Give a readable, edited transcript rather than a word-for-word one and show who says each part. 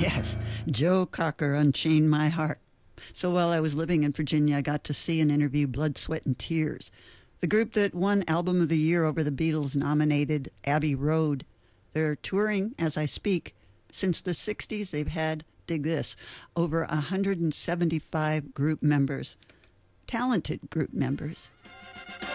Speaker 1: Yes, Joe Cocker, Unchained My Heart. So while I was living in Virginia, I got to see and interview Blood, Sweat, and Tears, the group that won Album of the Year over the Beatles nominated Abbey Road. They're touring as I speak. Since the 60s, they've had, dig this, over 175 group members. Talented group members.